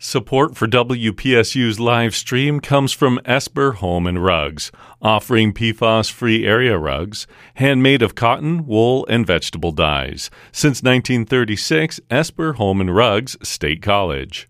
Support for WPSU's live stream comes from Esper Home and Rugs, offering PFAS-free area rugs, handmade of cotton, wool, and vegetable dyes. Since 1936, Esper Home and Rugs, State College.